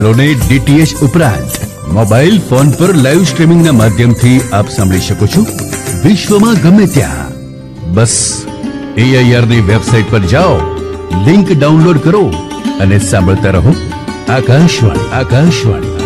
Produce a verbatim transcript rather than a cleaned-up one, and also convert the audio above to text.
લોને DTH ઉપરાંત mobile phone પર live સ્ટ્રીમિંગના માધ્યમથી આપ સાંભળી શકો છો વિશ્વમાં ગમે ત્યાં. બસ એઆઈઆર ની વેબસાઈટ પર જાઓ, લિંક ડાઉનલોડ કરો અને સાંભળતા રહો આકાશવાણી આકાશવાણી.